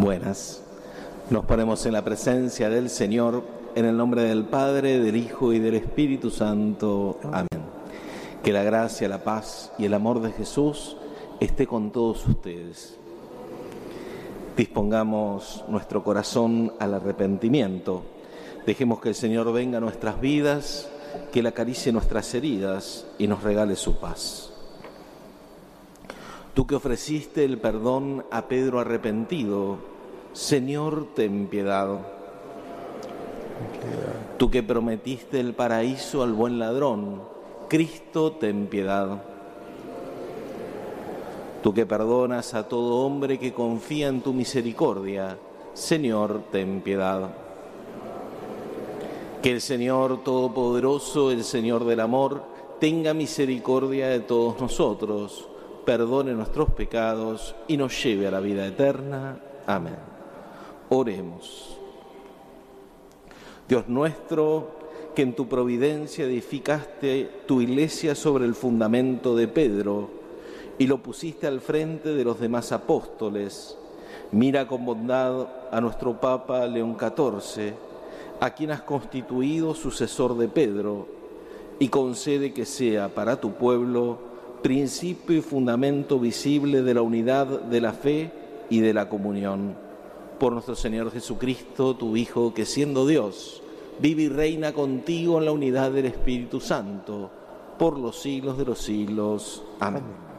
Buenas. Nos ponemos en la presencia del Señor, en el nombre del Padre, del Hijo y del Espíritu Santo. Amén. Que la gracia, la paz y el amor de Jesús esté con todos ustedes. Dispongamos nuestro corazón al arrepentimiento. Dejemos que el Señor venga a nuestras vidas, que Él acaricie nuestras heridas y nos regale su paz. Tú que ofreciste el perdón a Pedro arrepentido, Señor, ten piedad. Tú que prometiste el paraíso al buen ladrón, Cristo, ten piedad. Tú que perdonas a todo hombre que confía en tu misericordia, Señor, ten piedad. Que el Señor Todopoderoso, el Señor del amor, tenga misericordia de todos nosotros, perdone nuestros pecados y nos lleve a la vida eterna. Amén. Oremos. Dios nuestro, que en tu providencia edificaste tu iglesia sobre el fundamento de Pedro y lo pusiste al frente de los demás apóstoles, mira con bondad a nuestro Papa León XIV, a quien has constituido sucesor de Pedro, y concede que sea para tu pueblo principio y fundamento visible de la unidad de la fe y de la comunión. Por nuestro Señor Jesucristo, tu Hijo, que siendo Dios, vive y reina contigo en la unidad del Espíritu Santo, por los siglos de los siglos. Amén.